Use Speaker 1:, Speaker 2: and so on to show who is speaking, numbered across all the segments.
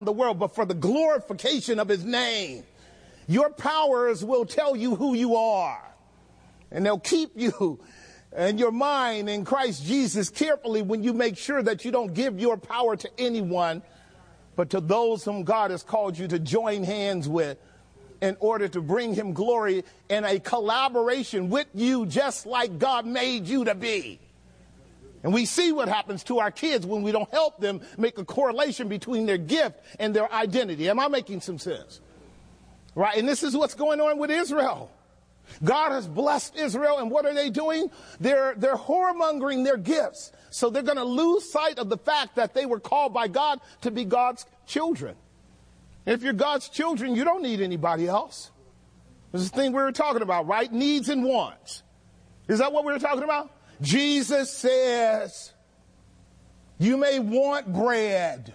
Speaker 1: the world, but for the glorification of his name. Your powers will tell you who you are, and they'll keep you and your mind in Christ Jesus carefully when you make sure that you don't give your power to anyone, but to those whom God has called you to join hands with in order to bring him glory in a collaboration with you, just like God made you to be. And we see what happens to our kids when we don't help them make a correlation between their gift and their identity. Am I making some sense? Right? And this is what's going on with Israel. God has blessed Israel, and what are they doing? They're whoremongering their gifts. So they're going to lose sight of the fact that they were called by God to be God's children. And if you're God's children, you don't need anybody else. This is the thing we were talking about, right? Needs and wants. Is that what we were talking about? Jesus says, you may want bread,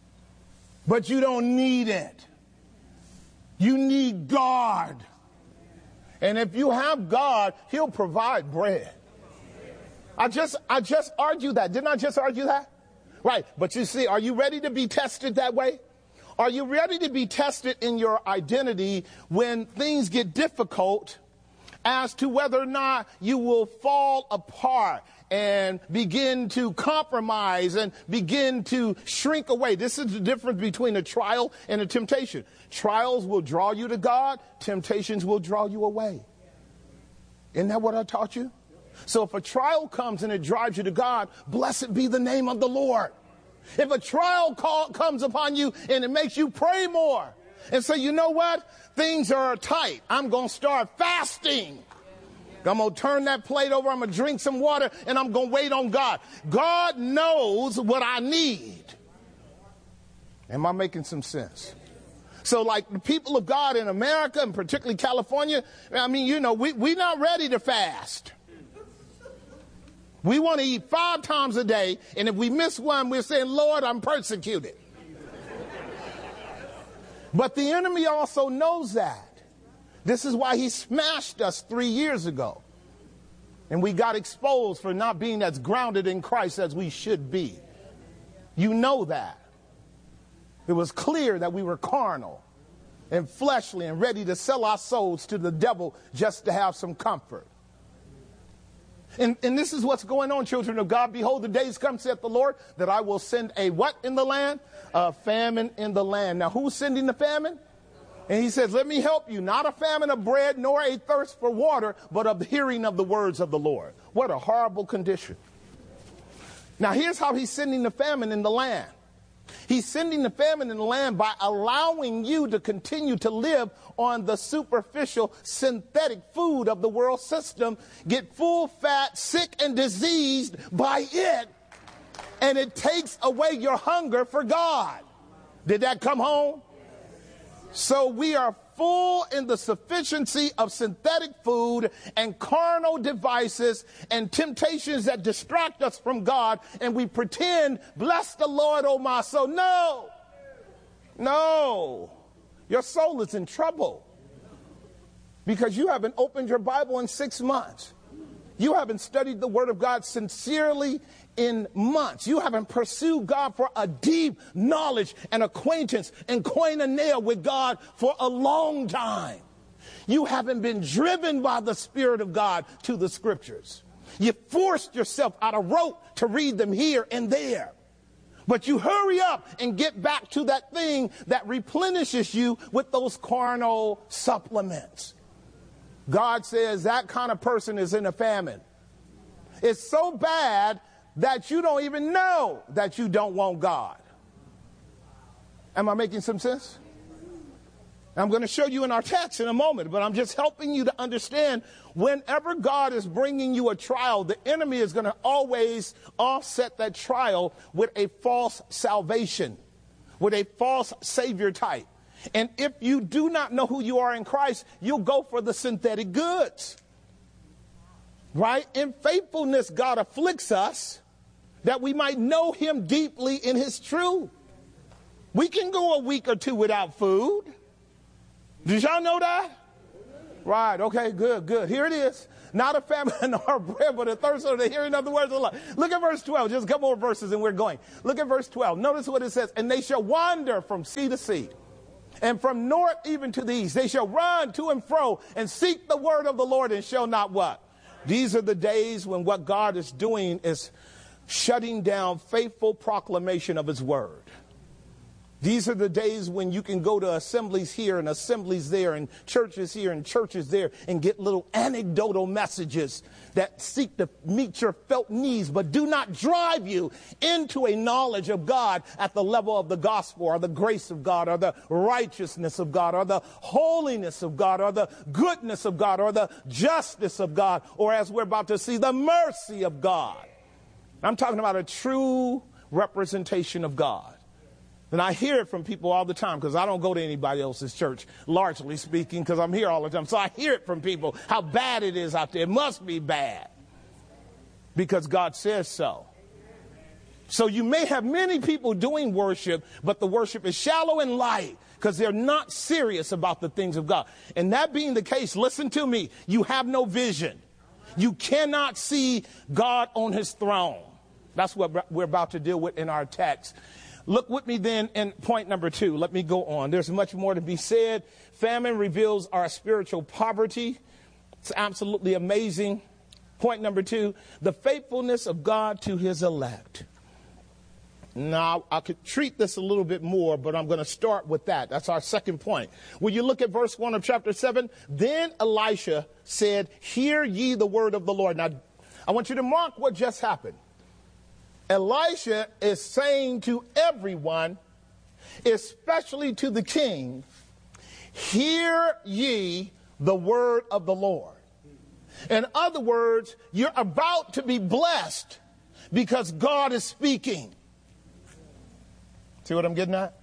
Speaker 1: but you don't need it. You need God. And if you have God, he'll provide bread. I just argued that. Didn't I just argue that? Right. But you see, are you ready to be tested that way? Are you ready to be tested in your identity when things get difficult as to whether or not you will fall apart and begin to compromise and begin to shrink away? This is the difference between a trial and a temptation. Trials will draw you to God. Temptations will draw you away. Isn't that what I taught you? So if a trial comes and it drives you to God, blessed be the name of the Lord. If a trial comes upon you and it makes you pray more and say, you know what? Things are tight. I'm going to start fasting. I'm going to turn that plate over. I'm going to drink some water and I'm going to wait on God. God knows what I need. Am I making some sense? So like the people of God in America and particularly California, I mean, you know, we're not ready to fast. We want to eat 5 times a day, and if we miss one, we're saying, Lord, I'm persecuted. But the enemy also knows that. This is why he smashed us 3 years ago. And we got exposed for not being as grounded in Christ as we should be. You know that. It was clear that we were carnal and fleshly and ready to sell our souls to the devil just to have some comfort. And this is what's going on, children of God. Behold, the days come, saith the Lord, that I will send a what in the land? A famine in the land. Now, who's sending the famine? And he says, let me help you. Not a famine of bread, nor a thirst for water, but of the hearing of the words of the Lord. What a horrible condition. Now, here's how he's sending the famine in the land. He's sending the famine in the land by allowing you to continue to live on the superficial synthetic food of the world system, get full, fat, sick, and diseased by it, and it takes away your hunger for God. Did that come home? So we are full in the sufficiency of synthetic food and carnal devices and temptations that distract us from God, and we pretend, bless the Lord, oh my soul. No, your soul is in trouble because you haven't opened your Bible in 6 months. You haven't studied the Word of God sincerely in months. You haven't pursued God for a deep knowledge and acquaintance and koinonia with God for a long time. You haven't been driven by the Spirit of God to the Scriptures. You forced yourself out of rote to read them here and there. But you hurry up and get back to that thing that replenishes you with those carnal supplements. God says that kind of person is in a famine. It's so bad that you don't even know that you don't want God. Am I making some sense? I'm going to show you in our text in a moment, but I'm just helping you to understand whenever God is bringing you a trial, the enemy is going to always offset that trial with a false salvation, with a false savior type. And if you do not know who you are in Christ, you'll go for the synthetic goods. Right? In faithfulness, God afflicts us that we might know him deeply in his truth. We can go a week or two without food. Did y'all know that? Right. Okay, good. Here it is. not a famine or bread, but a thirst for the hearing of the words of the Lord. Look at verse 12. Just a couple more verses and we're going. Look at verse 12. Notice what it says. And they shall wander from sea to sea, and from north even to the east. They shall run to and fro and seek the word of the Lord and shall not what? These are the days when what God is doing is shutting down faithful proclamation of his word. These are the days when you can go to assemblies here and assemblies there and churches here and churches there and get little anecdotal messages that seek to meet your felt needs but do not drive you into a knowledge of God at the level of the gospel or the grace of God or the righteousness of God or the holiness of God or the goodness of God or the justice of God, or as we're about to see, the mercy of God. I'm talking about a true representation of God. And I hear it from people all the time because I don't go to anybody else's church, largely speaking, because I'm here all the time. So I hear it from people how bad it is out there. It must be bad because God says so. So you may have many people doing worship, but the worship is shallow and light because they're not serious about the things of God. And that being the case, listen to me, you have no vision. You cannot see God on his throne. That's what we're about to deal with in our text. Look with me then in point number 2. Let me go on. There's much more to be said. Famine reveals our spiritual poverty. It's absolutely amazing. Point number 2, the faithfulness of God to his elect. Now, I could treat this a little bit more, but I'm going to start with that. That's our second point. When you look at verse 1 of chapter 7, then Elisha said, hear ye the word of the Lord. Now, I want you to mark what just happened. Elisha is saying to everyone, especially to the king, hear ye the word of the Lord. In other words, you're about to be blessed because God is speaking. See what I'm getting at?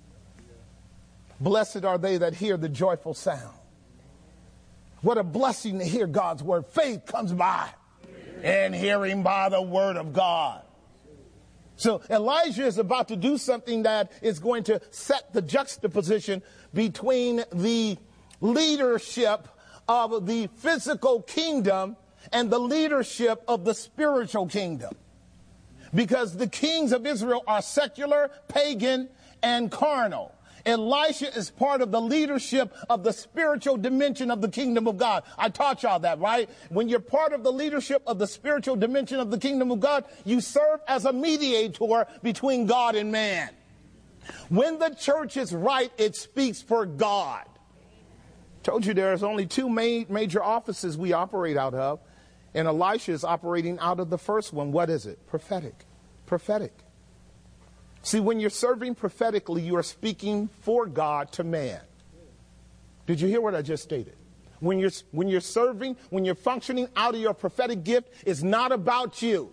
Speaker 1: Blessed are they that hear the joyful sound. What a blessing to hear God's word. Faith comes by and hearing by the word of God. So Elijah is about to do something that is going to set the juxtaposition between the leadership of the physical kingdom and the leadership of the spiritual kingdom. Because the kings of Israel are secular, pagan, and carnal. Elisha is part of the leadership of the spiritual dimension of the kingdom of God. I taught y'all that, right? When you're part of the leadership of the spiritual dimension of the kingdom of God, you serve as a mediator between God and man. When the church is right, it speaks for God. Told you there's only two major offices we operate out of, and Elisha is operating out of the first one. What is it? Prophetic. Prophetic. See, when you're serving prophetically, you are speaking for God to man. Did you hear what I just stated? When you're serving, when you're functioning out of your prophetic gift, it's not about you.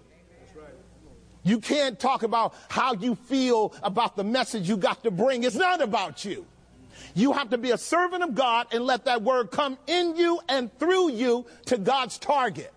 Speaker 1: You can't talk about how you feel about the message you got to bring. It's not about you. You have to be a servant of God and let that word come in you and through you to God's target.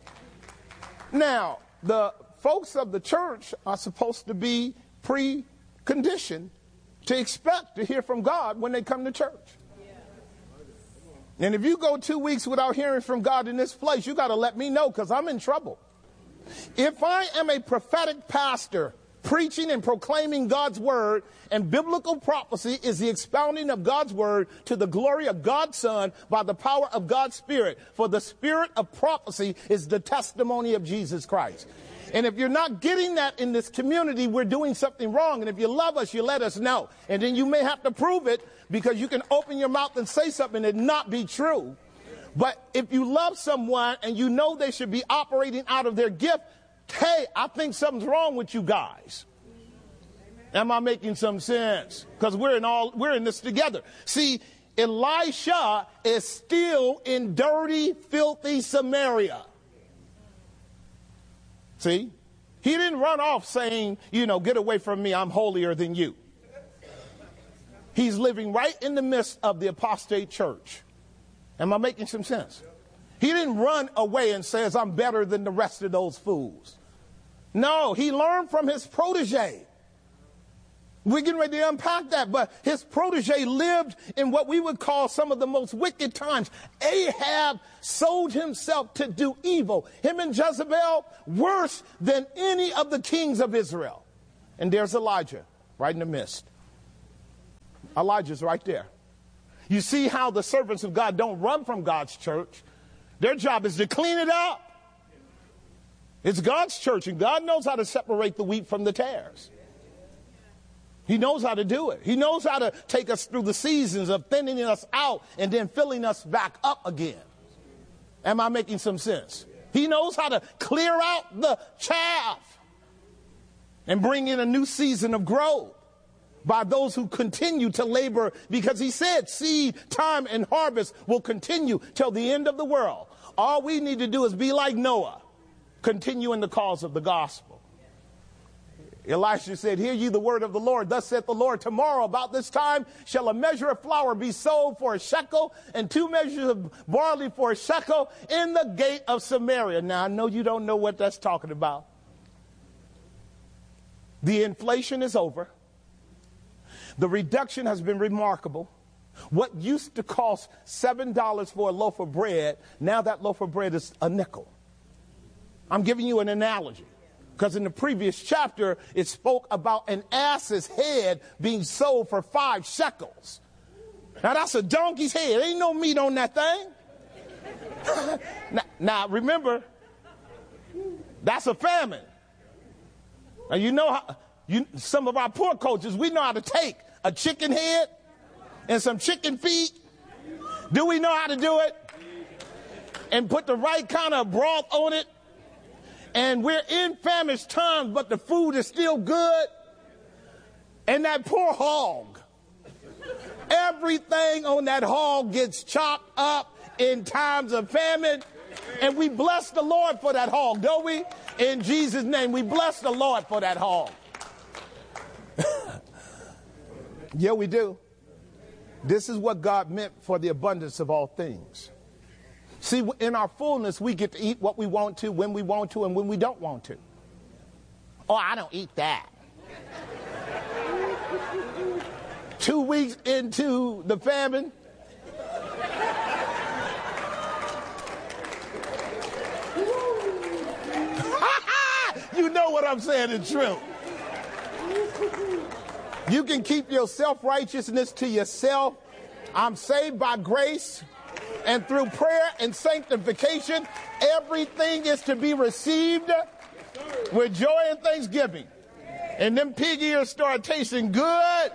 Speaker 1: Now, the folks of the church are supposed to be preconditioned to expect to hear from God when they come to church. And if you go 2 weeks without hearing from God in this place, you got to let me know because I'm in trouble. If I am a prophetic pastor preaching and proclaiming God's word, and biblical prophecy is the expounding of God's word to the glory of God's Son by the power of God's Spirit, for the spirit of prophecy is the testimony of Jesus Christ. And if you're not getting that in this community, we're doing something wrong. And if you love us, you let us know. And then you may have to prove it because you can open your mouth and say something and not be true. But if you love someone and you know they should be operating out of their gift, hey, I think something's wrong with you guys. Am I making some sense? Because we're in this together. See, Elisha is still in dirty, filthy Samaria. See, he didn't run off saying, get away from me, I'm holier than you. He's living right in the midst of the apostate church. Am I making some sense? He didn't run away and says, I'm better than the rest of those fools. No, he learned from his protege. We're getting ready to unpack that, but his protege lived in what we would call some of the most wicked times. Ahab sold himself to do evil. Him and Jezebel, worse than any of the kings of Israel. And there's Elijah right in the midst. Elijah's right there. You see how the servants of God don't run from God's church. Their job is to clean it up. It's God's church, and God knows how to separate the wheat from the tares. He knows how to do it. He knows how to take us through the seasons of thinning us out and then filling us back up again. Am I making some sense? He knows how to clear out the chaff and bring in a new season of growth by those who continue to labor, because he said seed, time, and harvest will continue till the end of the world. All we need to do is be like Noah, continue in the cause of the gospel. Elisha said, hear ye the word of the Lord. Thus saith the Lord, tomorrow about this time shall a measure of flour be sold for a shekel, and 2 measures of barley for a shekel in the gate of Samaria. Now, I know you don't know what that's talking about. The inflation is over. The reduction has been remarkable. What used to cost $7 for a loaf of bread, now that loaf of bread is a nickel. I'm giving you an analogy, because in the previous chapter, it spoke about an ass's head being sold for 5 shekels. Now, that's a donkey's head. Ain't no meat on that thing. now, remember, that's a famine. Now, you know how some of our poor coaches, we know how to take a chicken head and some chicken feet. Do we know how to do it? And put the right kind of broth on it. And we're in famished times, but the food is still good. And that poor hog, everything on that hog gets chopped up in times of famine. And we bless the Lord for that hog, don't we? In Jesus' name, we bless the Lord for that hog. Yeah, we do. This is what God meant for the abundance of all things. See, in our fullness, we get to eat what we want to, when we want to, and when we don't want to. Oh, I don't eat that. 2 weeks into the famine, you know what I'm saying is true. You can keep your self-righteousness to yourself. I'm saved by grace. And through prayer and sanctification, everything is to be received with joy and thanksgiving. And them pig ears start tasting good.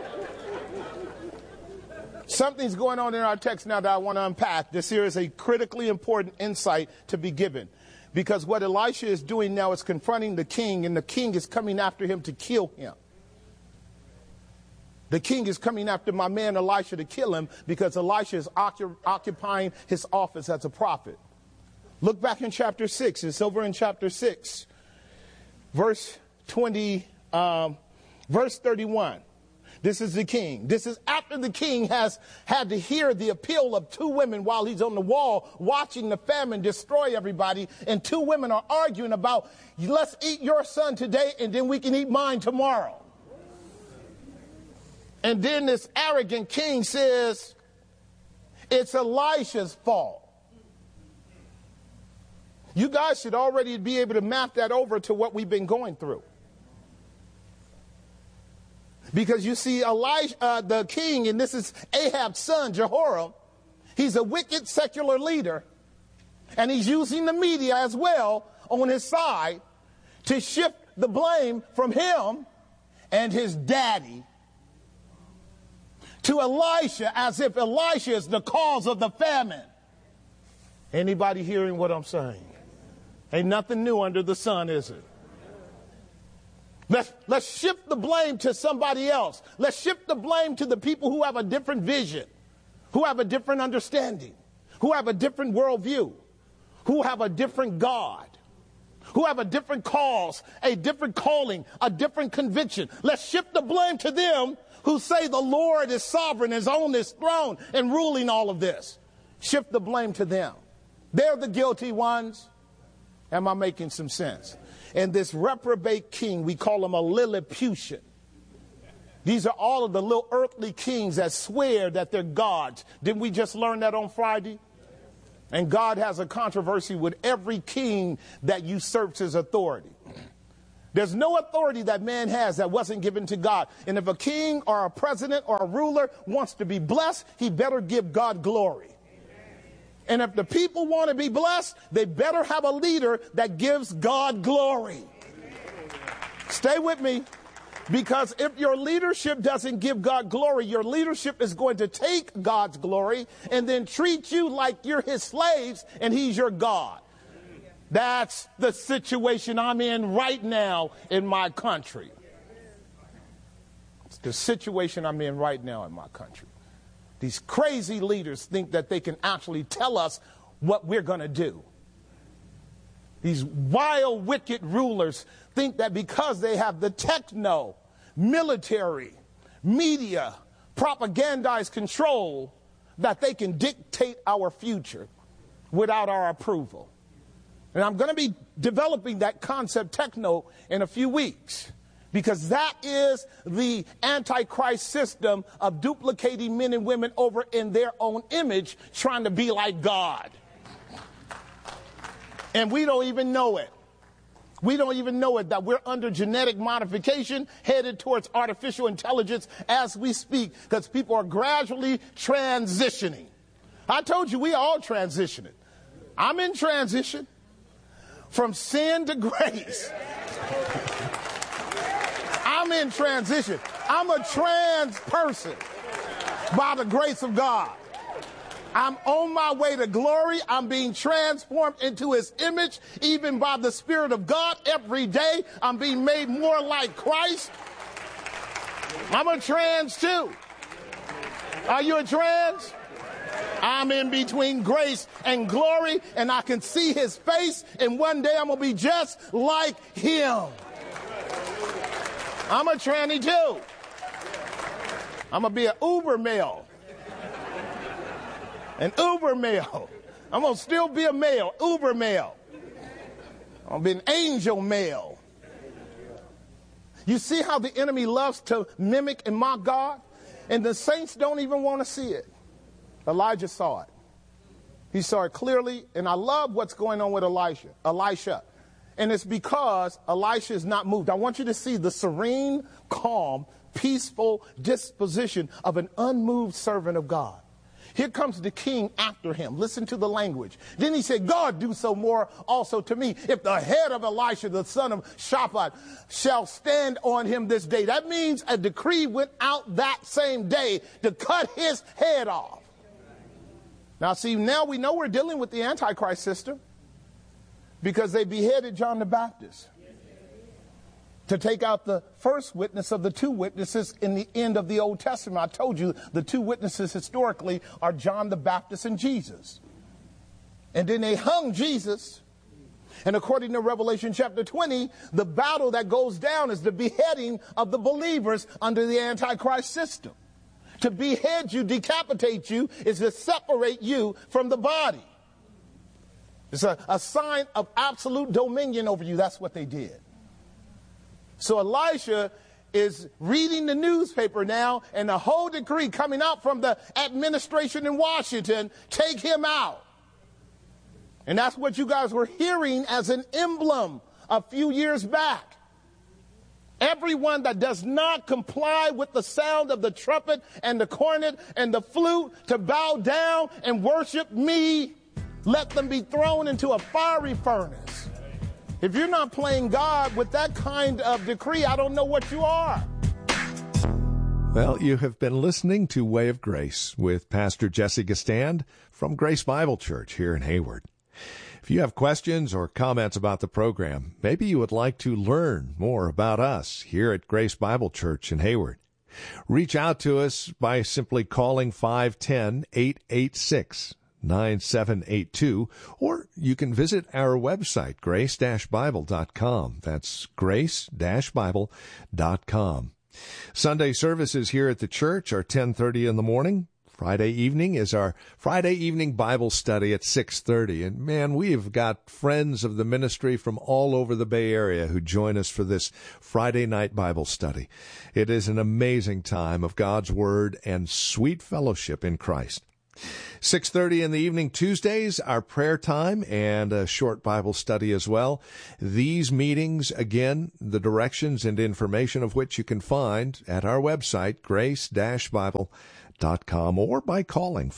Speaker 1: Something's going on in our text now that I want to unpack. This here is a critically important insight to be given. Because what Elisha is doing now is confronting the king, and the king is coming after him to kill him. The king is coming after my man Elisha to kill him because Elisha is occupying his office as a prophet. Look back in chapter 6. It's over in chapter 6, verse 31. This is the king. This is after the king has had to hear the appeal of 2 women while he's on the wall watching the famine destroy everybody. And 2 women are arguing about, let's eat your son today and then we can eat mine tomorrow. And then this arrogant king says, it's Elisha's fault. You guys should already be able to map that over to what we've been going through. Because you see, the king, and this is Ahab's son, Jehoram, he's a wicked secular leader, and he's using the media as well on his side to shift the blame from him and his daddy to Elisha, as if Elisha is the cause of the famine. Anybody hearing what I'm saying? Ain't nothing new under the sun, is it? Let's shift the blame to somebody else. Let's shift the blame to the people who have a different vision, who have a different understanding, who have a different worldview, who have a different God, who have a different cause, a different calling, a different conviction. Let's shift the blame to them who say the Lord is sovereign, is on this throne and ruling all of this. Shift the blame to them. They're the guilty ones. Am I making some sense? And this reprobate king, we call him a Lilliputian. These are all of the little earthly kings that swear that they're gods. Didn't we just learn that on Friday? And God has a controversy with every king that usurps his authority. There's no authority that man has that wasn't given to God. And if a king or a president or a ruler wants to be blessed, he better give God glory. And if the people want to be blessed, they better have a leader that gives God glory. Stay with me. Because if your leadership doesn't give God glory, your leadership is going to take God's glory and then treat you like you're his slaves and he's your God. That's the situation I'm in right now in my country. It's the situation I'm in right now in my country. These crazy leaders think that they can actually tell us what we're going to do. These wild, wicked rulers think that because they have the techno, military, media, propagandized control, that they can dictate our future without our approval. And I'm going to be developing that concept techno in a few weeks, because that is the Antichrist system of duplicating men and women over in their own image, trying to be like God. And we don't even know it. We don't even know it, that we're under genetic modification, headed towards artificial intelligence as we speak, because people are gradually transitioning. I told you we all transitioning. I'm in transition from sin to grace. I'm in transition. I'm a trans person by the grace of God. I'm on my way to glory. I'm being transformed into his image, even by the Spirit of God. Every day, I'm being made more like Christ. I'm a trans too. Are you a trans? I'm in between grace and glory, and I can see his face, and one day I'm going to be just like him. I'm a tranny too. I'm going to be an Uber male. An Uber male. I'm going to still be a male, Uber male. I'm going to be an angel male. You see how the enemy loves to mimic and mock God? And the saints don't even want to see it. Elijah saw it. He saw it clearly, and I love what's going on with Elisha. And it's because Elisha is not moved. I want you to see the serene, calm, peaceful disposition of an unmoved servant of God. Here comes the king after him. Listen to the language. Then he said, God, do so more also to me, if the head of Elisha, the son of Shaphat, shall stand on him this day. That means a decree went out that same day to cut his head off. Now, see, now we know we're dealing with the Antichrist system, because they beheaded John the Baptist to take out the first witness of the two witnesses in the end of the Old Testament. I told you the two witnesses historically are John the Baptist and Jesus. And then they hung Jesus. And according to Revelation chapter 20, the battle that goes down is the beheading of the believers under the Antichrist system. To behead you, decapitate you, is to separate you from the body. It's a sign of absolute dominion over you. That's what they did. So Elisha is reading the newspaper now, and the whole decree coming out from the administration in Washington, take him out. And that's what you guys were hearing as an emblem a few years back. Everyone that does not comply with the sound of the trumpet and the cornet and the flute to bow down and worship me, let them be thrown into a fiery furnace. If you're not playing God with that kind of decree, I don't know what you are.
Speaker 2: Well, you have been listening to Way of Grace with Pastor Jesse Gistand from Grace Bible Church here in Hayward. If you have questions or comments about the program, maybe you would like to learn more about us here at Grace Bible Church in Hayward, reach out to us by simply calling 510-886-9782, or you can visit our website, grace-bible.com. That's grace-bible.com. Sunday services here at the church are 10:30 in the morning, Friday evening is our Friday evening Bible study at 6:30. And man, we've got friends of the ministry from all over the Bay Area who join us for this Friday night Bible study. It is an amazing time of God's Word and sweet fellowship in Christ. 6:30 in the evening Tuesdays, our prayer time and a short Bible study as well. These meetings, again, the directions and information of which you can find at our website, grace-bible.com, or by calling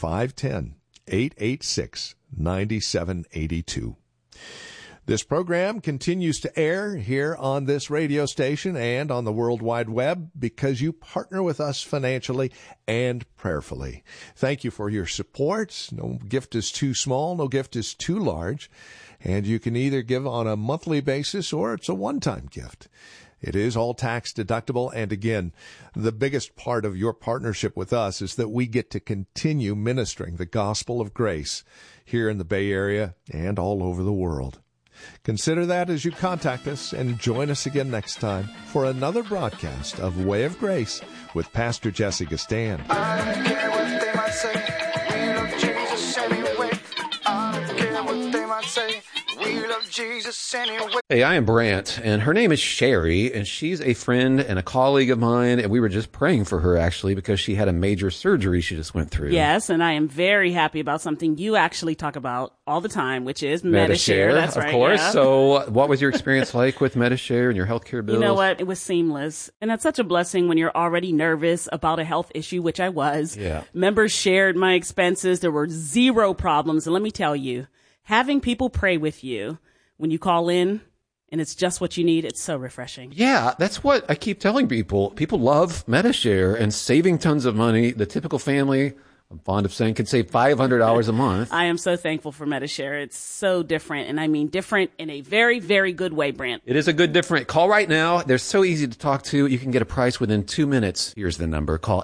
Speaker 2: 510-886-9782. This program continues to air here on this radio station and on the World Wide Web because you partner with us financially and prayerfully. Thank you for your support. No gift is too small, no gift is too large, and you can either give on a monthly basis or it's a one-time gift. It is all tax deductible, and again, the biggest part of your partnership with us is that we get to continue ministering the gospel of grace here in the Bay Area and all over the world. Consider that as you contact us, and join us again next time for another broadcast of Way of Grace with Pastor Jesse Gistand.
Speaker 3: I don't care what they might say, we love Jesus anyway. I don't care what they might say, we love Jesus anyway.
Speaker 4: Hey, I am Brant, and her name is Sherry, and she's a friend and a colleague of mine, and we were just praying for her, actually, because she had a major surgery she just went through.
Speaker 5: Yes, and I am very happy about something you actually talk about all the time, which is Medi-Share. That's right,
Speaker 4: of course.
Speaker 5: Yeah.
Speaker 4: So what was your experience like with Medi-Share and your healthcare bills?
Speaker 5: You know what? It was seamless. And that's such a blessing when you're already nervous about a health issue, which I was.
Speaker 4: Yeah.
Speaker 5: Members shared my expenses. There were zero problems. And let me tell you, having people pray with you when you call in, and it's just what you need, it's so refreshing.
Speaker 4: Yeah, that's what I keep telling people. People love Medi-Share and saving tons of money. The typical family, I'm fond of saying, can save $500 a month.
Speaker 5: I am so thankful for Medi-Share. It's so different, and I mean different in a very, very good way, Brant.
Speaker 4: It is a good different. Call right now. They're so easy to talk to. You can get a price within 2 minutes. Here's the number. Call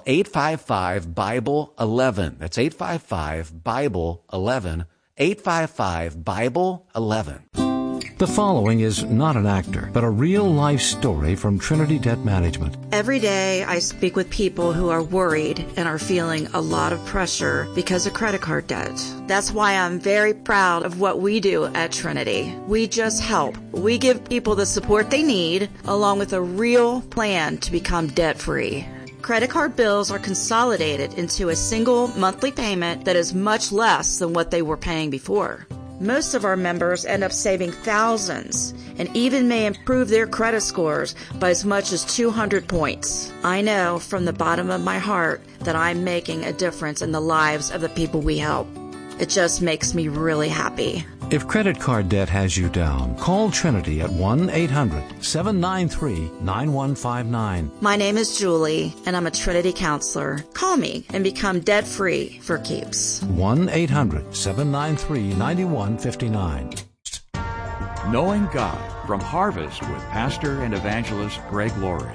Speaker 4: 855-BIBLE-11. That's 855-BIBLE-11. 855-BIBLE-11.
Speaker 6: The following is not an actor, but a real-life story from Trinity Debt Management.
Speaker 7: Every day I speak with people who are worried and are feeling a lot of pressure because of credit card debt. That's why I'm very proud of what we do at Trinity. We just help. We give people the support they need, along with a real plan to become debt-free. Credit card bills are consolidated into a single monthly payment that is much less than what they were paying before. Most of our members end up saving thousands and even may improve their credit scores by as much as 200 points. I know from the bottom of my heart that I'm making a difference in the lives of the people we help. It just makes me really happy.
Speaker 6: If credit card debt has you down, call Trinity at 1-800-793-9159.
Speaker 7: My name is Julie, and I'm a Trinity counselor. Call me and become debt-free for keeps.
Speaker 6: 1-800-793-9159.
Speaker 8: Knowing God from Harvest with Pastor and Evangelist Greg Laurie.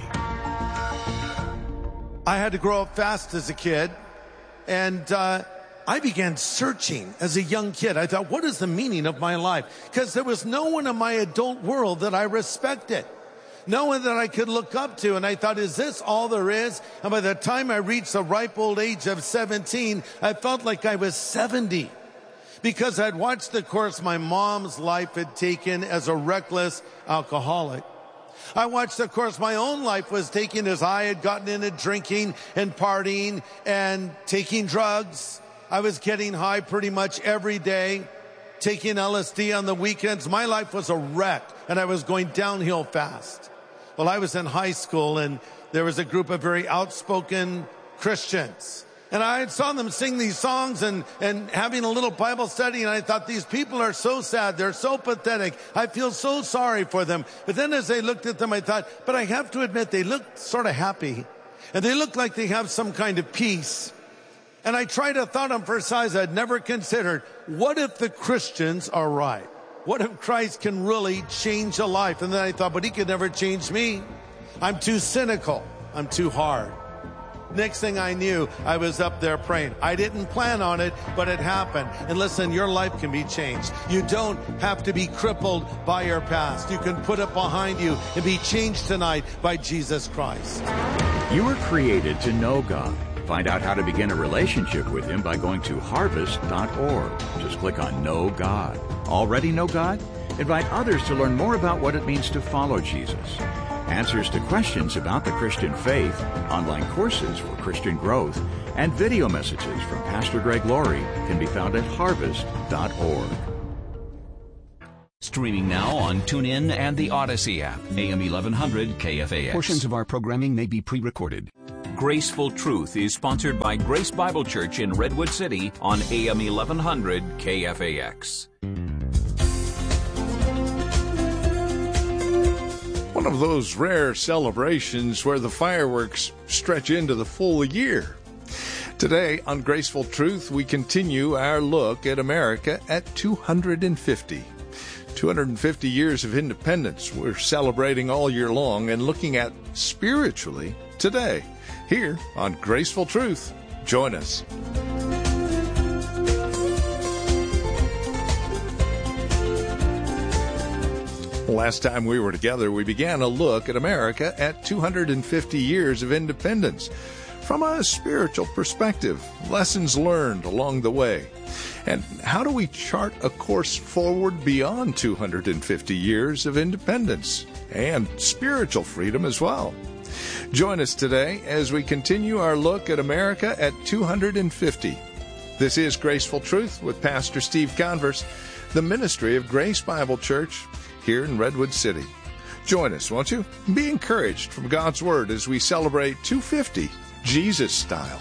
Speaker 9: I had to grow up fast as a kid, and I began searching as a young kid. I thought, what is the meaning of my life? Because there was no one in my adult world that I respected. No one that I could look up to. And I thought, is this all there is? And by the time I reached the ripe old age of 17, I felt like I was 70. Because I'd watched the course my mom's life had taken as a reckless alcoholic. I watched the course my own life was taking as I had gotten into drinking and partying and taking drugs. I was getting high pretty much every day, taking LSD on the weekends. My life was a wreck, and I was going downhill fast. Well, I was in high school, and there was a group of very outspoken Christians. And I saw them sing these songs and having a little Bible study, and I thought, these people are so sad. They're so pathetic. I feel so sorry for them. But then as I looked at them, I thought, but I have to admit, they look sort of happy, and they look like they have some kind of peace. And I tried a thought on first sight I'd never considered. What if the Christians are right? What if Christ can really change a life? And then I thought, but he could never change me. I'm too cynical. I'm too hard. Next thing I knew, I was up there praying. I didn't plan on it, but it happened. And listen, your life can be changed. You don't have to be crippled by your past. You can put it behind you and be changed tonight by Jesus Christ.
Speaker 8: You were created to know God. Find out how to begin a relationship with Him by going to harvest.org. Just click on Know God. Already know God? Invite others to learn more about what it means to follow Jesus. Answers to questions about the Christian faith, online courses for Christian growth, and video messages from Pastor Greg Laurie can be found at harvest.org.
Speaker 10: Streaming now on TuneIn and the Odyssey app, AM 1100 KFAX.
Speaker 11: Portions of our programming may be pre-recorded.
Speaker 10: Graceful Truth is sponsored by Grace Bible Church in Redwood City on AM 1100 KFAX.
Speaker 2: One of those rare celebrations where the fireworks stretch into the full year. Today on Graceful Truth, we continue our look at America at 250. 250 years of independence we're celebrating all year long and looking at spiritually today. Here on Graceful Truth, join us. Last time we were together, we began a look at America at 250 years of independence from a spiritual perspective, lessons learned along the way. And how do we chart a course forward beyond 250 years of independence and spiritual freedom as well? Join us today as we continue our look at America at 250. This is Graceful Truth with Pastor Steve Converse, the ministry of Grace Bible Church here in Redwood City. Join us, won't you? Be encouraged from God's Word as we celebrate 250 Jesus style.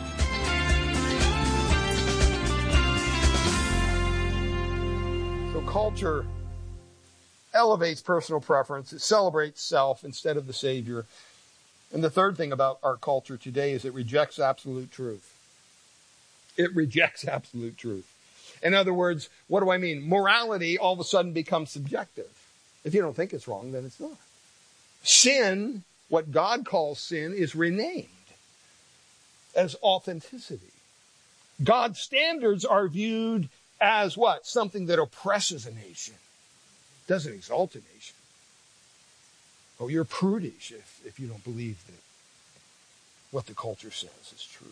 Speaker 12: So culture elevates personal preference. It celebrates self instead of the Savior. And the third thing about our culture today is it rejects absolute truth. It rejects absolute truth. In other words, what do I mean? Morality all of a sudden becomes subjective. If you don't think it's wrong, then it's not. Sin, what God calls sin, is renamed as authenticity. God's standards are viewed as what? Something that oppresses a nation. Doesn't exalt a nation. Oh, you're prudish if you don't believe that what the culture says is true.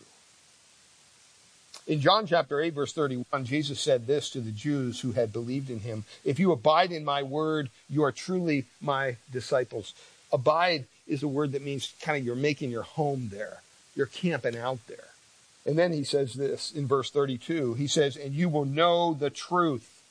Speaker 12: In John chapter 8, verse 31, Jesus said this to the Jews who had believed in him: "If you abide in my word, you are truly my disciples." Abide is a word that means kind of you're making your home there. You're camping out there. And then he says this in verse 32. He says, "And you will know the truth."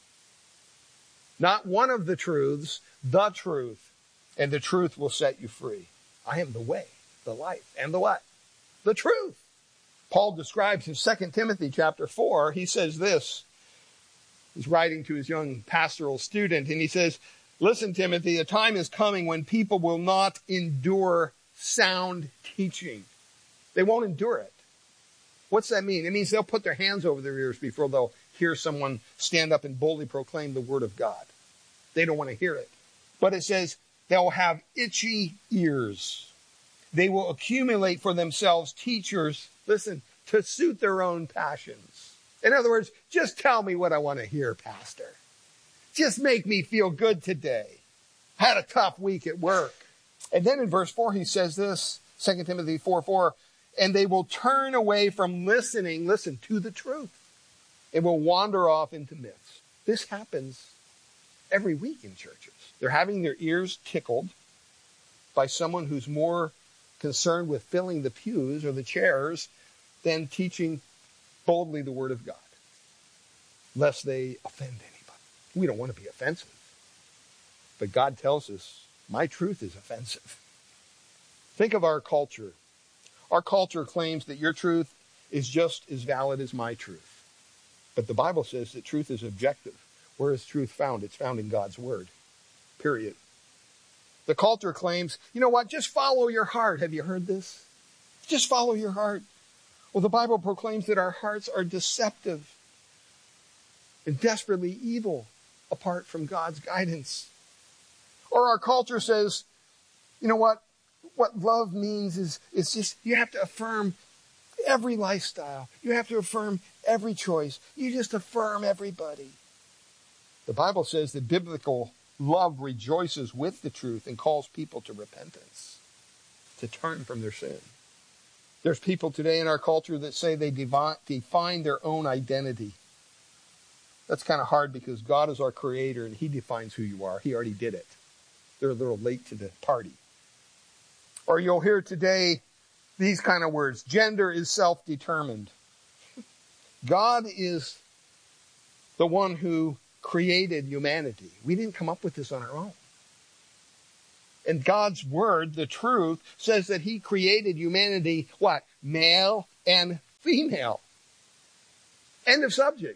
Speaker 12: Not one of the truths, the truth. "And the truth will set you free." I am the way, the life, and the what? The truth. Paul describes in 2 Timothy chapter 4, he says this. He's writing to his young pastoral student, and he says, "Listen, Timothy, a time is coming when people will not endure sound teaching." They won't endure it. What's that mean? It means they'll put their hands over their ears before they'll hear someone stand up and boldly proclaim the word of God. They don't want to hear it. But it says they'll have itchy ears. They will accumulate for themselves teachers, listen, to suit their own passions. In other words, just tell me what I want to hear, Pastor. Just make me feel good today. Had a tough week at work. And then in verse 4, he says this, 2 Timothy 4:4, "And they will turn away from listening, listen, to the truth, and will wander off into myths." This happens every week in churches. They're having their ears tickled by someone who's more concerned with filling the pews or the chairs than teaching boldly the word of God, lest they offend anybody. We don't want to be offensive. But God tells us, my truth is offensive. Think of our culture. Our culture claims that your truth is just as valid as my truth. But the Bible says that truth is objective. Where is truth found? It's found in God's word. Period. The culture claims, you know what, just follow your heart. Have you heard this? Just follow your heart. Well, the Bible proclaims that our hearts are deceptive and desperately evil apart from God's guidance. Or our culture says, you know what love means is just, you have to affirm every lifestyle. You have to affirm every choice. You just affirm everybody. The Bible says that biblical love rejoices with the truth and calls people to repentance, to turn from their sin. There's people today in our culture that say they define their own identity. That's kind of hard because God is our creator and he defines who you are. He already did it. They're a little late to the party. Or you'll hear today these kind of words. Gender is self-determined. God is the one who created humanity. We didn't come up with this on our own. And God's word, the truth, says that he created humanity, what? Male and female. End of subject.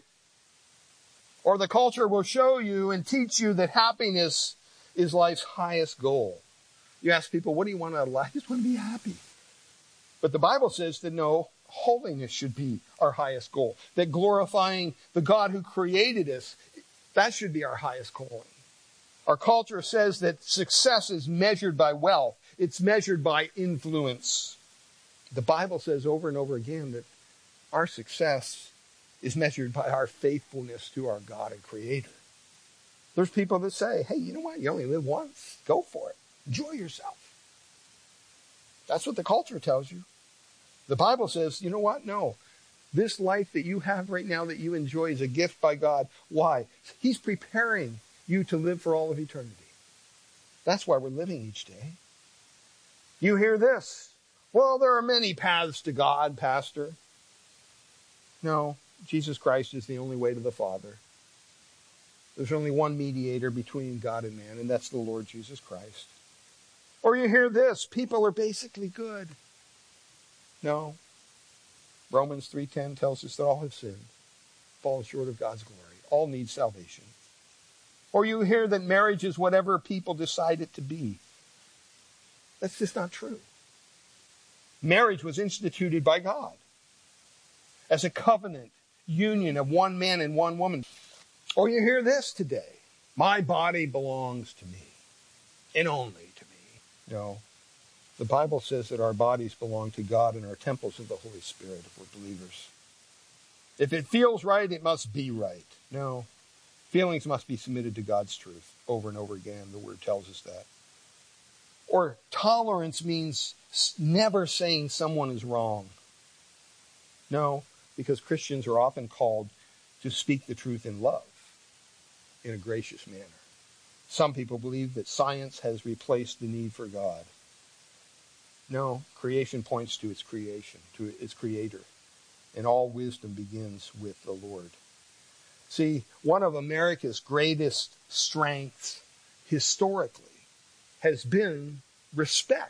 Speaker 12: Or the culture will show you and teach you that happiness is life's highest goal. You ask people, what do you want out of life? I just want to be happy. But the Bible says that no, holiness should be our highest goal. That glorifying the God who created us, that should be our highest calling. Our culture says that success is measured by wealth. It's measured by influence. The Bible says over and over again that our success is measured by our faithfulness to our God and Creator. There's people that say, hey, you know what? You only live once. Go for it. Enjoy yourself. That's what the culture tells you. The Bible says, you know what? No. This life that you have right now that you enjoy is a gift by God. Why? He's preparing you to live for all of eternity. That's why we're living each day. You hear this. Well, there are many paths to God, Pastor. No, Jesus Christ is the only way to the Father. There's only one mediator between God and man, and that's the Lord Jesus Christ. Or you hear this. People are basically good. No. Romans 3:10 tells us that all have sinned, fallen short of God's glory. All need salvation. Or you hear that marriage is whatever people decide it to be. That's just not true. Marriage was instituted by God as a covenant union of one man and one woman. Or you hear this today. My body belongs to me and only to me. No. The Bible says that our bodies belong to God and are temples of the Holy Spirit if we're believers. If it feels right, it must be right. No. Feelings must be submitted to God's truth. Over and over again, the Word tells us that. Or tolerance means never saying someone is wrong. No, because Christians are often called to speak the truth in love, in a gracious manner. Some people believe that science has replaced the need for God. No, creation points to its creation, to its creator. And all wisdom begins with the Lord. See, one of America's greatest strengths historically has been respect,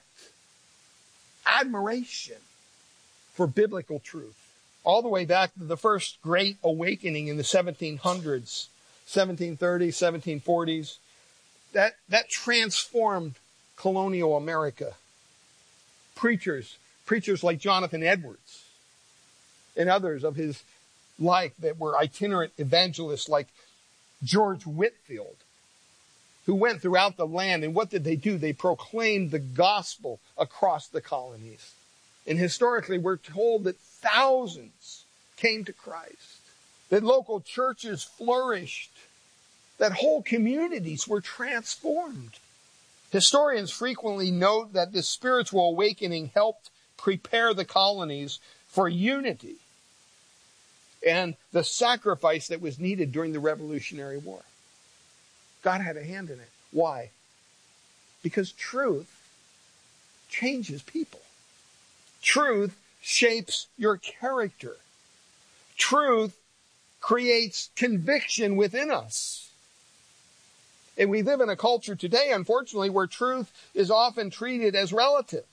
Speaker 12: admiration for biblical truth. All the way back to the first great awakening in the 1700s, 1730s, 1740s, that transformed colonial America. Preachers like Jonathan Edwards and others of his life that were itinerant evangelists like George Whitefield, who went throughout the land. And what did they do? They proclaimed the gospel across the colonies. And historically, we're told that thousands came to Christ, that local churches flourished, that whole communities were transformed. Historians frequently note that this spiritual awakening helped prepare the colonies for unity and the sacrifice that was needed during the Revolutionary War. God had a hand in it. Why? Because truth changes people. Truth shapes your character. Truth creates conviction within us. And we live in a culture today, unfortunately, where truth is often treated as relative.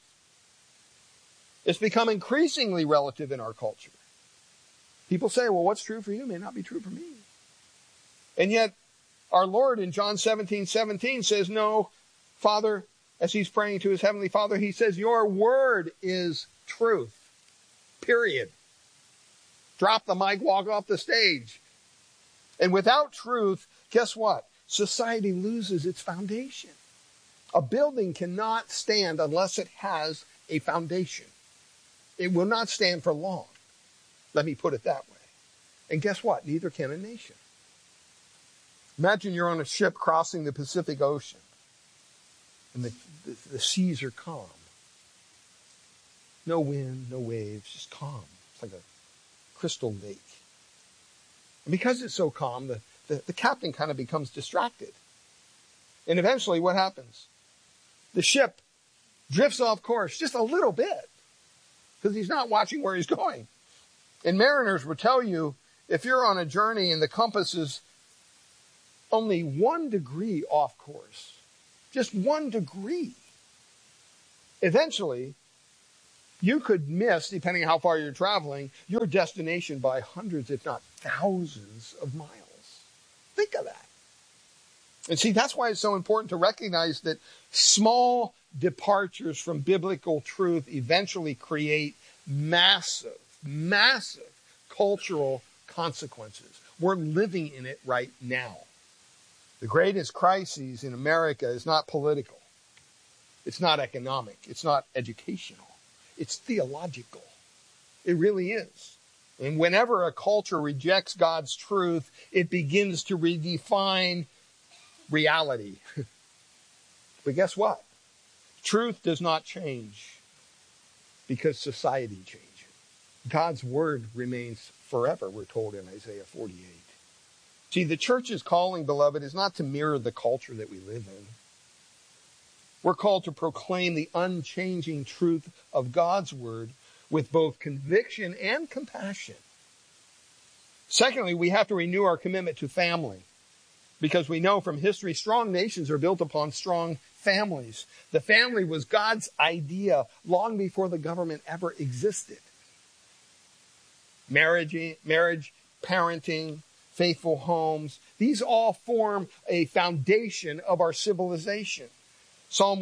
Speaker 12: It's become increasingly relative in our culture. People say, well, what's true for you may not be true for me. And yet, our Lord in John 17:17 says, no, Father, as he's praying to his heavenly Father, he says, your word is truth. Period. Drop the mic, walk off the stage. And without truth, guess what? Society loses its foundation. A building cannot stand unless it has a foundation. It will not stand for long. Let me put it that way. And guess what? Neither can a nation. Imagine you're on a ship crossing the Pacific Ocean and the seas are calm. No wind, no waves, just calm. It's like a crystal lake. And because it's so calm, the captain kind of becomes distracted. And eventually what happens? The ship drifts off course just a little bit because he's not watching where he's going. And mariners will tell you, if you're on a journey and the compass is only 1 degree off course, just 1 degree, eventually you could miss, depending on how far you're traveling, your destination by hundreds, if not thousands of miles. Think of that. And see, that's why it's so important to recognize that small departures from biblical truth eventually create massive, massive cultural consequences. We're living in it right now. The greatest crisis in America is not political. It's not economic. It's not educational. It's theological. It really is. And whenever a culture rejects God's truth, it begins to redefine reality. But guess what? Truth does not change because society changes. God's word remains forever, we're told in Isaiah 48. See, the church's calling, beloved, is not to mirror the culture that we live in. We're called to proclaim the unchanging truth of God's word with both conviction and compassion. Secondly, we have to renew our commitment to family, because we know from history strong nations are built upon strong families. The family was God's idea long before the government ever existed. Marriage, parenting, faithful homes, these all form a foundation of our civilization. Psalm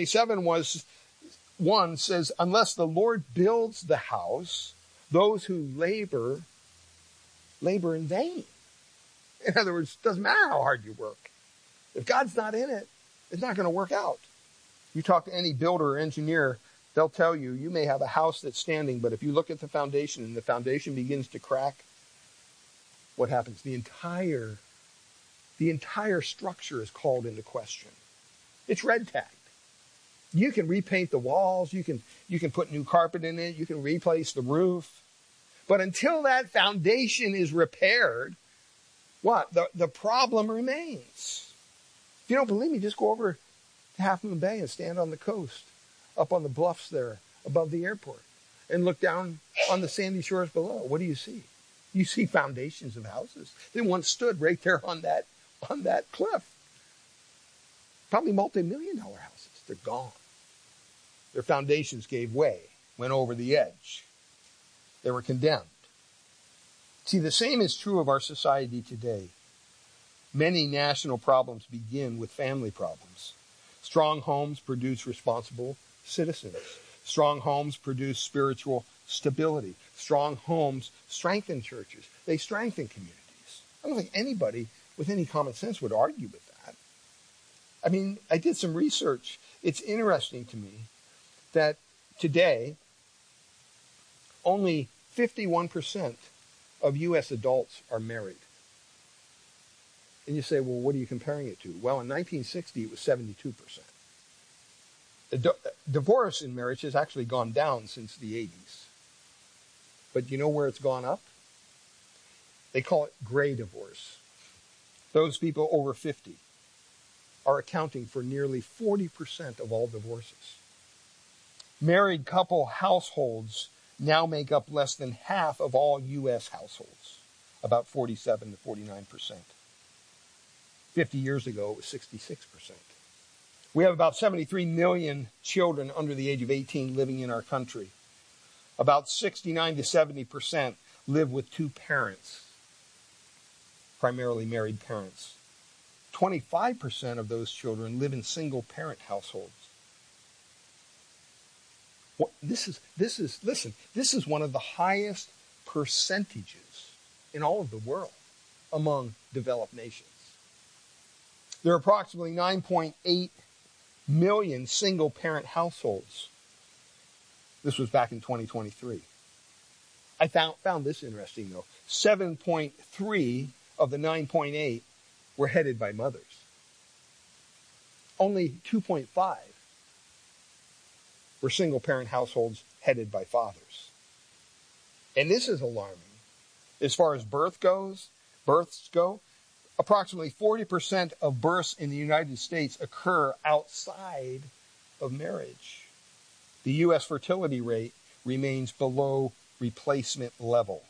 Speaker 12: 127 says, unless the Lord builds the house, those who labor in vain. In other words, it doesn't matter how hard you work. If God's not in it, it's not going to work out. You talk to any builder or engineer, they'll tell you, you may have a house that's standing, but if you look at the foundation and the foundation begins to crack, what happens? The entire structure is called into question. It's red tagged. You can repaint the walls, you can put new carpet in it, you can replace the roof. But until that foundation is repaired, what? The problem remains. If you don't believe me, just go over to Half Moon Bay and stand on the coast, up on the bluffs there above the airport, and look down on the sandy shores below. What do you see? You see foundations of houses. They once stood right there on that cliff. Probably multi-million-dollar houses. They're gone. Their foundations gave way, went over the edge. They were condemned. See, the same is true of our society today. Many national problems begin with family problems. Strong homes produce responsible citizens. Strong homes produce spiritual stability. Strong homes strengthen churches. They strengthen communities. I don't think anybody with any common sense would argue with that. I mean, I did some research. It's interesting to me that today, only 51% of U.S. adults are married. And you say, well, what are you comparing it to? Well, in 1960, it was 72%. Divorce in marriage has actually gone down since the 80s. But you know where it's gone up? They call it gray divorce. Those people over 50 are accounting for nearly 40% of all divorces. Married couple households now make up less than half of all U.S. households, about 47 to 49%. 50 years ago, it was 66%. We have about 73 million children under the age of 18 living in our country. About 69 to 70% live with two parents, primarily married parents. 25% of those children live in single-parent households. This is one of the highest percentages in all of the world among developed nations. There are approximately 9.8 million single-parent households. This was back in 2023. I found this interesting, though. 7.3 of the 9.8 were headed by mothers. Only 2.5 were single-parent households headed by fathers. And this is alarming. As far as births go, approximately 40% of births in the United States occur outside of marriage. The U.S. fertility rate remains below replacement level.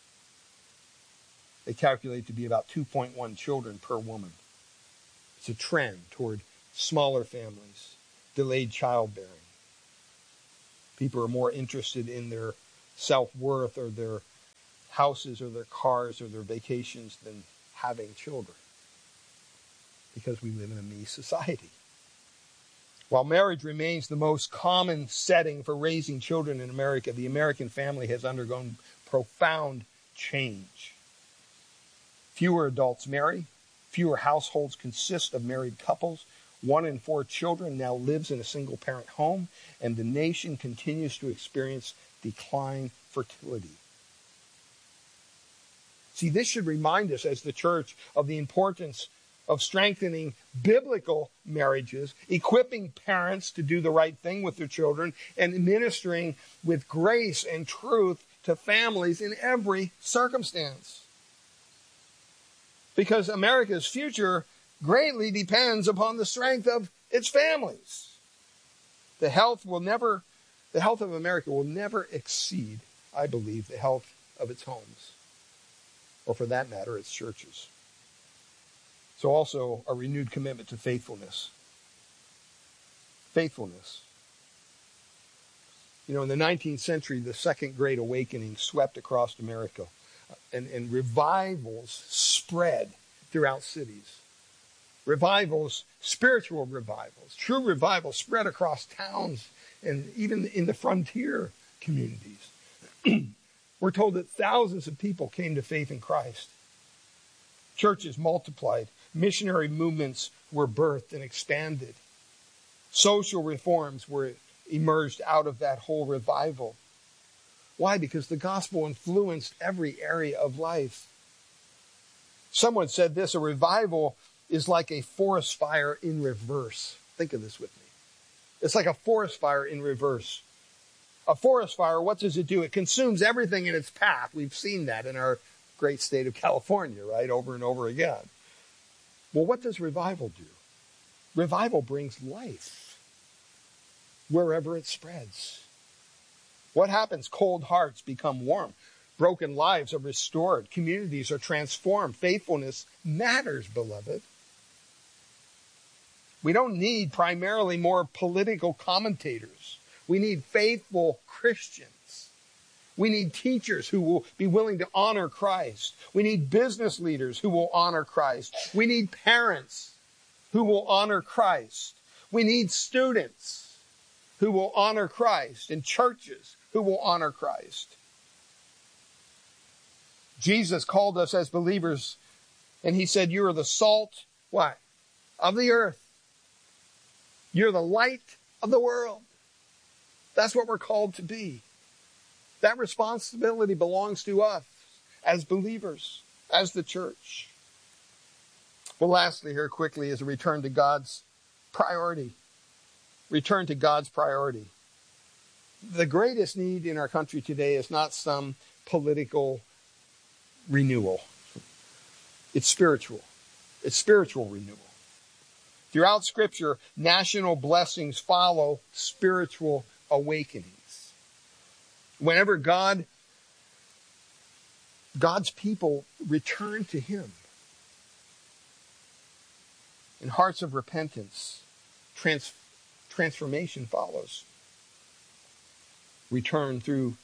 Speaker 12: They calculate to be about 2.1 children per woman. It's a trend toward smaller families, delayed childbearing. People are more interested in their self-worth or their houses or their cars or their vacations than having children, because we live in a me society. While marriage remains the most common setting for raising children in America, the American family has undergone profound change. Fewer adults marry, fewer households consist of married couples. 1 in 4 children now lives in a single-parent home, and the nation continues to experience decline fertility. See, this should remind us as the church of the importance of strengthening biblical marriages, equipping parents to do the right thing with their children, and ministering with grace and truth to families in every circumstance. Because America's future greatly depends upon the strength of its families. The health of America will never exceed, I believe, the health of its homes, or for that matter, its churches. So also a renewed commitment to faithfulness. Faithfulness. You know, in the 19th century, the Second Great Awakening swept across America, and revivals spread throughout cities. Revivals, spiritual revivals, true revivals spread across towns and even in the frontier communities. We're told that thousands of people came to faith in Christ. Churches multiplied. Missionary movements were birthed and expanded. Social reforms were emerged out of that whole revival. Why? Because the gospel influenced every area of life. Someone said this: a revival is like a forest fire in reverse. Think of this with me. It's like a forest fire in reverse. A forest fire, what does it do? It consumes everything in its path. We've seen that in our great state of California, right? Over and over again. Well, what does revival do? Revival brings life wherever it spreads. What happens? Cold hearts become warm. Broken lives are restored. Communities are transformed. Faithfulness matters, beloved. We don't need primarily more political commentators. We need faithful Christians. We need teachers who will be willing to honor Christ. We need business leaders who will honor Christ. We need parents who will honor Christ. We need students who will honor Christ, and churches who will honor Christ. Jesus called us as believers, and he said, you are the salt, what? Of the earth. You're the light of the world. That's what we're called to be. That responsibility belongs to us as believers, as the church. Well, lastly here quickly is a return to God's priority. Return to God's priority. The greatest need in our country today is not some political renewal. It's spiritual. It's spiritual renewal. Throughout Scripture, national blessings follow spiritual awakenings. Whenever God's people return to Him in hearts of repentance, transformation follows. Return through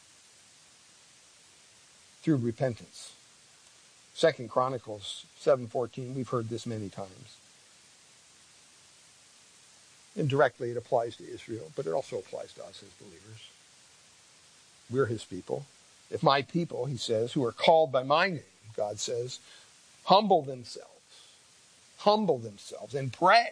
Speaker 12: repentance. 2 Chronicles 7:14, we've heard this many times. Indirectly, it applies to Israel, but it also applies to us as believers. We're His people. If my people, He says, who are called by my name, God says, humble themselves and pray.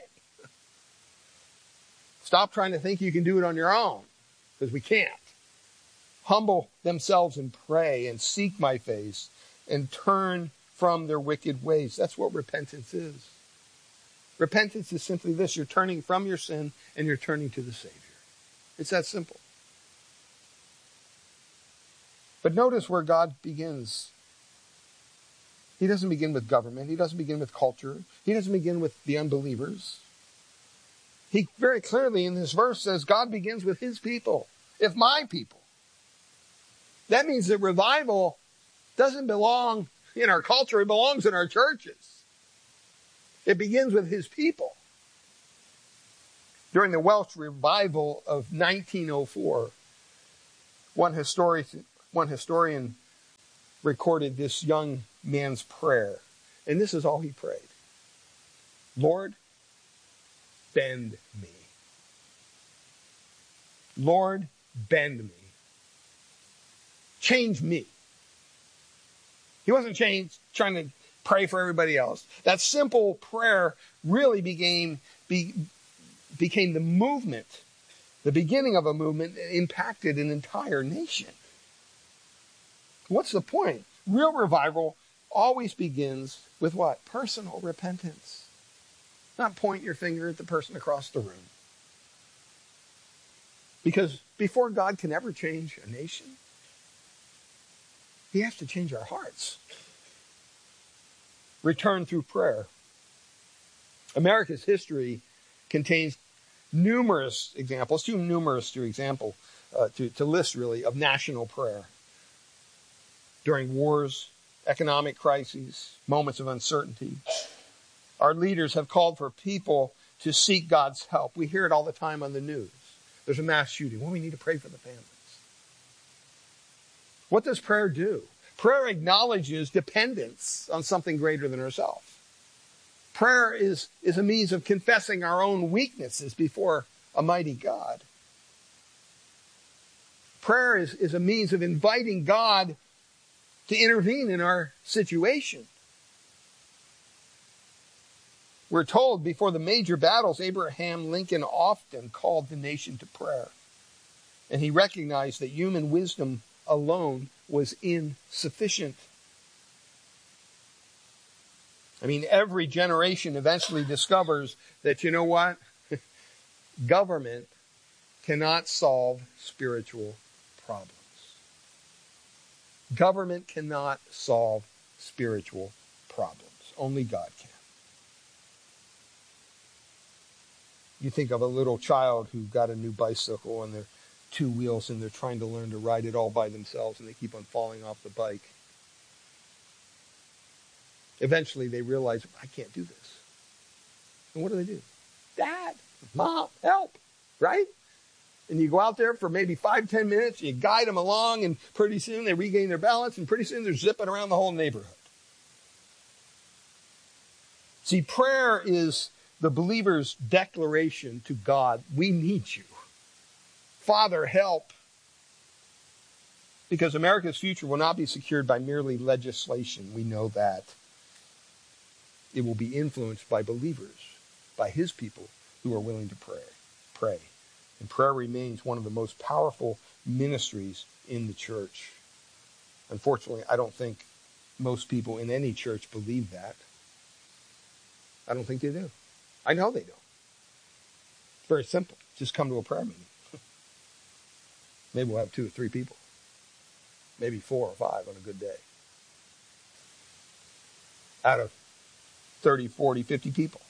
Speaker 12: Stop trying to think you can do it on your own, because we can't. Humble themselves and pray and seek my face and turn from their wicked ways. That's what repentance is. Repentance is simply this: you're turning from your sin and you're turning to the Savior. It's that simple. But notice where God begins. He doesn't begin with government. He doesn't begin with culture. He doesn't begin with the unbelievers. He very clearly in this verse says God begins with his people. If my people. That means that revival doesn't belong in our culture. It belongs in our churches. It begins with his people. During the Welsh revival of 1904, one historian recorded this young man's prayer. And this is all he prayed. Lord, bend me. Lord, bend me. Change me. He wasn't trying to pray for everybody else. That simple prayer really became the movement, the beginning of a movement that impacted an entire nation. What's the point? Real revival always begins with what? Personal repentance. Not point your finger at the person across the room. Because before God can ever change a nation, he has to change our hearts. Return through prayer. America's history contains numerous examples, too numerous to list really, of national prayer. During wars, economic crises, moments of uncertainty, our leaders have called for people to seek God's help. We hear it all the time on the news. There's a mass shooting. Well, we need to pray for the families. What does prayer do? Prayer acknowledges dependence on something greater than ourselves. Prayer is a means of confessing our own weaknesses before a mighty God. Prayer is a means of inviting God to intervene in our situation. We're told before the major battles, Abraham Lincoln often called the nation to prayer. And he recognized that human wisdom alone was insufficient. I mean, every generation eventually discovers that, you know what? Government cannot solve spiritual problems. Government cannot solve spiritual problems. Only God can. You think of a little child who got a new bicycle and they're 2 wheels and they're trying to learn to ride it all by themselves and they keep on falling off the bike. Eventually they realize, I can't do this. And what do? Dad, Mom, help, right? And you go out there for maybe 5-10 minutes, you guide them along, and pretty soon they regain their balance, and pretty soon they're zipping around the whole neighborhood. See, prayer is the believer's declaration to God, we need you. Father, help. Because America's future will not be secured by merely legislation. We know that. It will be influenced by believers, by his people who are willing to pray. And prayer remains one of the most powerful ministries in the church. Unfortunately, I don't think most people in any church believe that. I don't think they do. I know they don't. It's very simple. Just come to a prayer meeting. Maybe we'll have 2 or 3 people. Maybe 4 or 5 on a good day. Out of 30, 40, 50 people.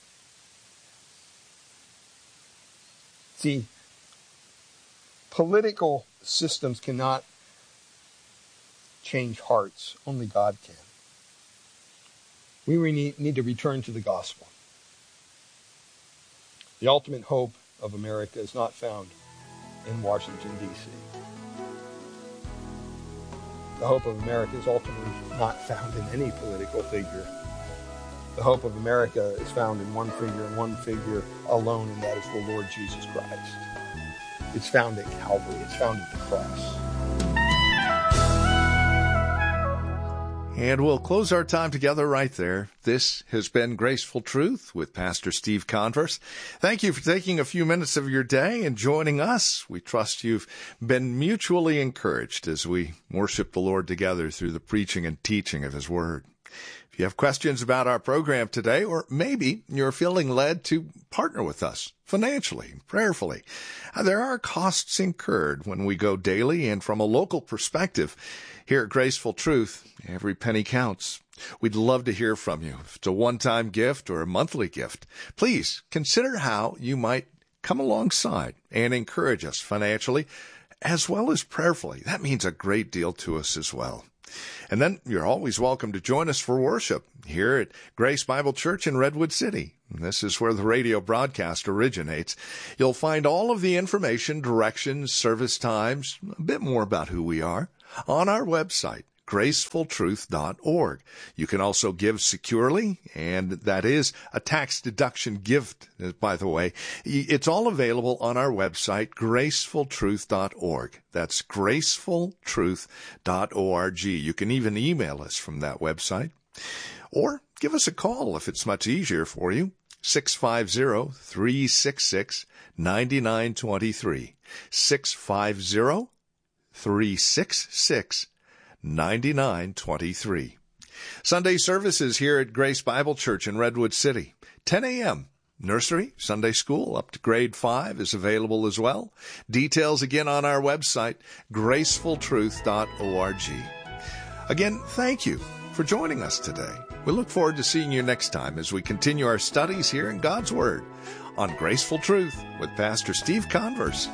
Speaker 12: See, political systems cannot change hearts. Only God can. We need to return to the gospel. The ultimate hope of America is not found in Washington, D.C. The hope of America is ultimately not found in any political figure. The hope of America is found in one figure and one figure alone, and that is the Lord Jesus Christ. It's found at Calvary. It's found at the cross.
Speaker 2: And we'll close our time together right there. This has been Graceful Truth with Pastor Steve Converse. Thank you for taking a few minutes of your day and joining us. We trust you've been mutually encouraged as we worship the Lord together through the preaching and teaching of his word. If you have questions about our program today, or maybe you're feeling led to partner with us financially, prayerfully, there are costs incurred when we go daily, and from a local perspective, here at Graceful Truth, every penny counts. We'd love to hear from you. If it's a one-time gift or a monthly gift, please consider how you might come alongside and encourage us financially as well as prayerfully. That means a great deal to us as well. And then you're always welcome to join us for worship here at Grace Bible Church in Redwood City. This is where the radio broadcast originates. You'll find all of the information, directions, service times, a bit more about who we are on our website, gracefultruth.org. You can also give securely, and that is a tax deduction gift, by the way. It's all available on our website, gracefultruth.org. That's gracefultruth.org. You can even email us from that website, or give us a call if it's much easier for you. 650-366-9923. 650-366-9923. Sunday services here at Grace Bible Church in Redwood City, 10 a.m. Nursery, Sunday school up to grade 5 is available as well. Details again on our website, gracefultruth.org. Again, thank you for joining us today. We look forward to seeing you next time as we continue our studies here in God's Word on Graceful Truth with Pastor Steve Converse.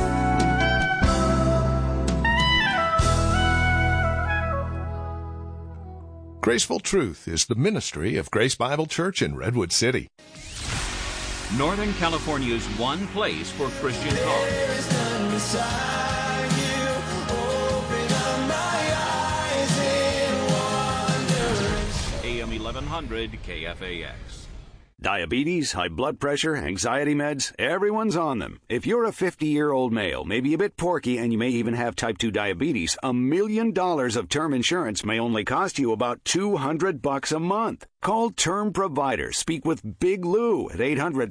Speaker 2: Graceful Truth is the ministry of Grace Bible Church in Redwood City.
Speaker 10: Northern California's one place for Christian talk. AM 1100 KFAX.
Speaker 13: Diabetes, high blood pressure, anxiety meds, everyone's on them. If you're a 50-year-old male, maybe a bit porky, and you may even have type 2 diabetes, $1 million of term insurance may only cost you about $200 a month. Call Term Provider. Speak with Big Lou at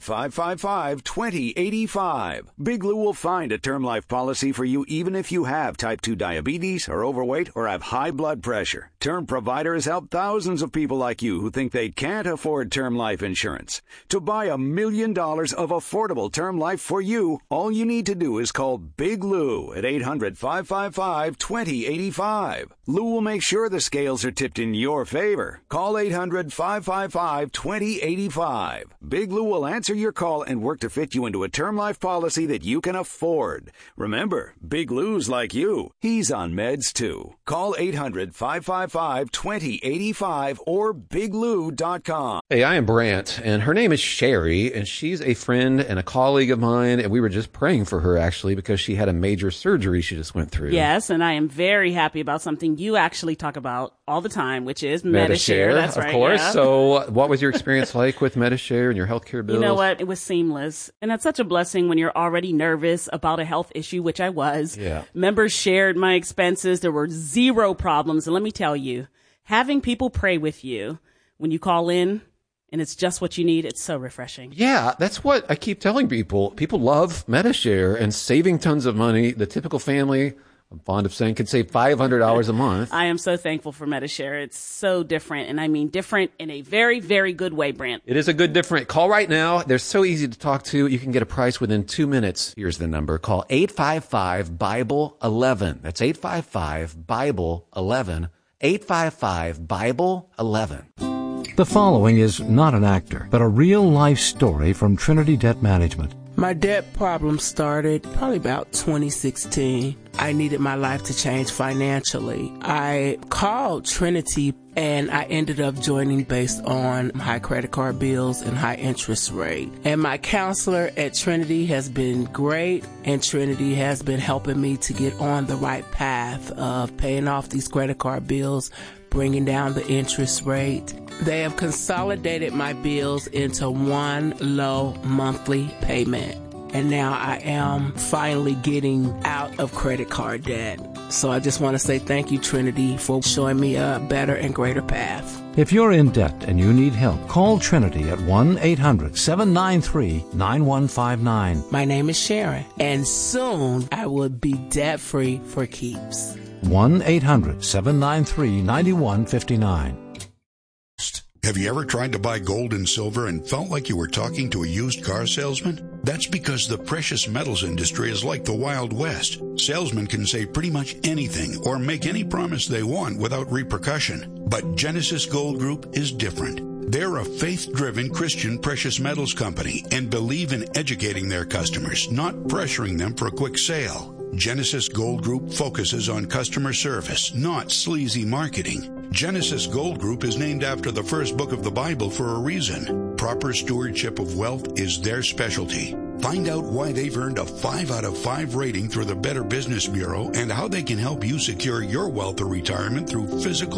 Speaker 13: 800-555-2085. Big Lou will find a term life policy for you even if you have type 2 diabetes, are overweight, or have high blood pressure. Term Provider has helped thousands of people like you who think they can't afford term life insurance. To buy $1 million of affordable term life for you, all you need to do is call Big Lou at 800-555-2085. Lou will make sure the scales are tipped in your favor. Call 800-555-2085. Big Lou will answer your call and work to fit you into a term life policy that you can afford. Remember, Big Lou's like you. He's on meds too. Call 800-555-2085 or biglou.com.
Speaker 4: Hey, I am Brant, and her name is Sherry, and she's a friend and a colleague of mine, and we were just praying for her, actually, because she had a major surgery she just went through.
Speaker 5: Yes, and I am very happy about something you actually talk about all the time, which is Medi-Share. That's right.
Speaker 4: Of course.
Speaker 5: Yeah.
Speaker 4: So what was your experience like with Medi-Share and your healthcare bills?
Speaker 5: You know what? It was seamless. And that's such a blessing when you're already nervous about a health issue, which I was.
Speaker 4: Yeah.
Speaker 5: Members shared my expenses. There were zero problems. And let me tell you, having people pray with you when you call in, and it's just what you need, it's so refreshing.
Speaker 4: Yeah, that's what I keep telling people. People love Medi-Share and saving tons of money. The typical family, I'm fond of saying, can save $500 a month.
Speaker 5: I am so thankful for Medi-Share. It's so different, and I mean different in a very, very good way, Brant.
Speaker 4: It is a good different. Call right now. They're so easy to talk to. You can get a price within 2 minutes. Here's the number. Call 855-BIBLE-11. That's 855-BIBLE-11. 855-BIBLE-11.
Speaker 6: The following is not an actor, but a real-life story from Trinity Debt Management.
Speaker 14: My debt problem started probably about 2016. I needed my life to change financially. I called Trinity and I ended up joining based on high credit card bills and high interest rate. And my counselor at Trinity has been great, and Trinity has been helping me to get on the right path of paying off these credit card bills, bringing down the interest rate. They have consolidated my bills into one low monthly payment. And now I am finally getting out of credit card debt. So I just want to say thank you, Trinity, for showing me a better and greater path.
Speaker 6: If you're in debt and you need help, call Trinity at 1-800-793-9159.
Speaker 14: My name is Sharon, and soon I will be debt-free for keeps.
Speaker 6: 1-800-793-9159.
Speaker 15: Have you ever tried to buy gold and silver and felt like you were talking to a used car salesman? That's because the precious metals industry is like the Wild West. Salesmen can say pretty much anything or make any promise they want without repercussion. But Genesis Gold Group is different. They're a faith-driven Christian precious metals company and believe in educating their customers, not pressuring them for a quick sale. Genesis Gold Group focuses on customer service, not sleazy marketing. Genesis Gold Group is named after the first book of the Bible for a reason. Proper stewardship of wealth is their specialty. Find out why they've earned a 5 out of 5 rating through the Better Business Bureau and how they can help you secure your wealth or retirement through physical